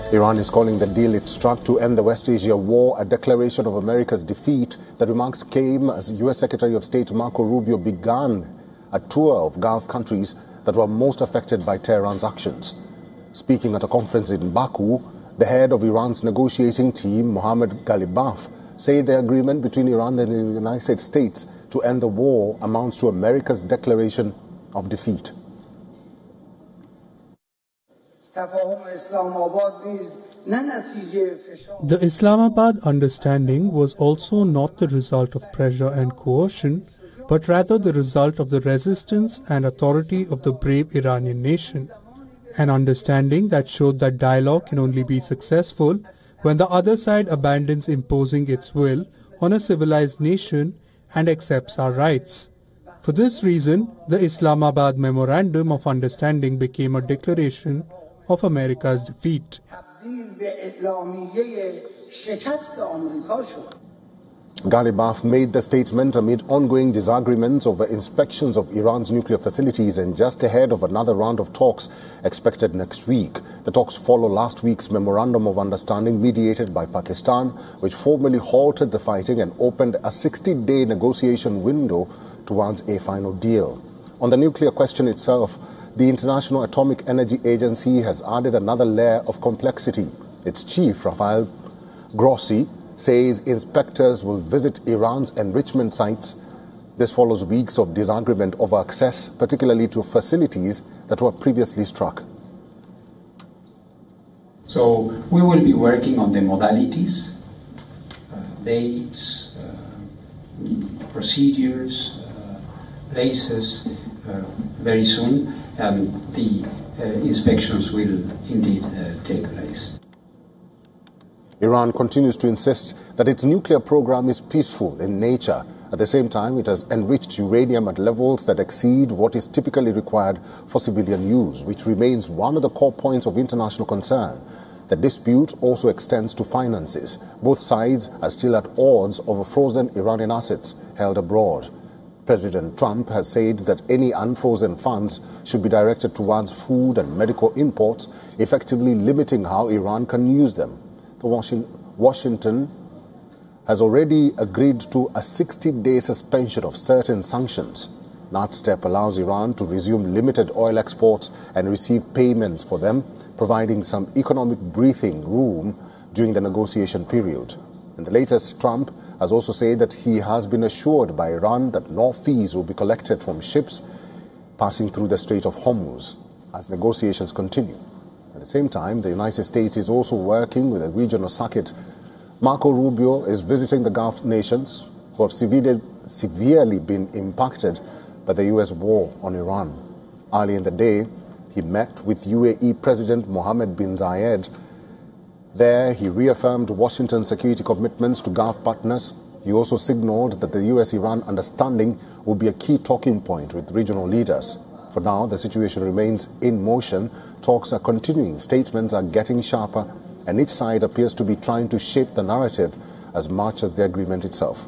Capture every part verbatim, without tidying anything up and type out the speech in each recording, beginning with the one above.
Iran is calling the deal it struck to end the West Asia war a declaration of America's defeat. The remarks came as U S Secretary of State Marco Rubio began a tour of Gulf countries that were most affected by Tehran's actions. Speaking at a conference in Baku, the head of Iran's negotiating team, Mohammad Ghalibaf, said the agreement between Iran and the United States to end the war amounts to America's declaration of defeat. The Islamabad understanding was also not the result of pressure and coercion, but rather the result of the resistance and authority of the brave Iranian nation. An understanding that showed that dialogue can only be successful when the other side abandons imposing its will on a civilized nation and accepts our rights. For this reason, the Islamabad Memorandum of Understanding became a declaration of America's defeat. Ghalibaf made the statement amid ongoing disagreements over inspections of Iran's nuclear facilities and just ahead of another round of talks expected next week. The talks follow last week's Memorandum of Understanding mediated by Pakistan, which formally halted the fighting and opened a sixty-day negotiation window towards a final deal. On the nuclear question itself, the International Atomic Energy Agency has added another layer of complexity. Its chief, Rafael Grossi, says inspectors will visit Iran's enrichment sites. This follows weeks of disagreement over access, particularly to facilities that were previously struck. So we will be working on the modalities, uh, dates, uh, procedures, uh, places uh, very soon. Um, the uh, inspections will indeed uh, take place. Iran continues to insist that its nuclear program is peaceful in nature. At the same time, it has enriched uranium at levels that exceed what is typically required for civilian use, which remains one of the core points of international concern. The dispute also extends to finances. Both sides are still at odds over frozen Iranian assets held abroad. President Trump has said that any unfrozen funds should be directed towards food and medical imports, effectively limiting how Iran can use them. The Washington has already agreed to a sixty-day suspension of certain sanctions. That step allows Iran to resume limited oil exports and receive payments for them, providing some economic breathing room during the negotiation period. In the latest, Trump has also said that he has been assured by Iran that no fees will be collected from ships passing through the Strait of Hormuz as negotiations continue. At the same time, the United States is also working with a regional circuit. Marco Rubio is visiting the Gulf nations who have severely, severely been impacted by the U S war on Iran. Early in the day, he met with U A E President Mohammed bin Zayed. There, he reaffirmed Washington's security commitments to Gulf partners. He also signaled that the U S Iran understanding will be a key talking point with regional leaders. For now, the situation remains in motion. Talks are continuing, statements are getting sharper, and each side appears to be trying to shape the narrative as much as the agreement itself.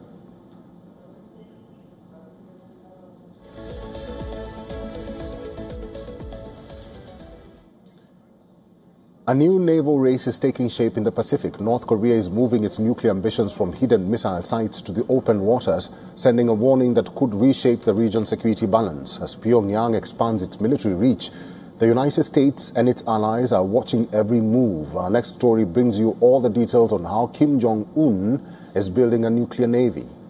A new naval race is taking shape in the Pacific. North Korea is moving its nuclear ambitions from hidden missile sites to the open waters, sending a warning that could reshape the region's security balance. As Pyongyang expands its military reach, the United States and its allies are watching every move. Our next story brings you all the details on how Kim Jong-un is building a nuclear navy.